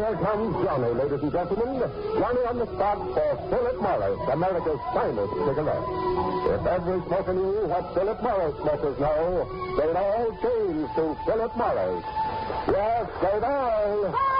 Here comes Johnny, ladies and gentlemen. Johnny on the spot for Philip Morris, America's finest cigarette. If every smoker knew what Philip Morris smokers know, they'd all change to Philip Morris. Yes, they'd all...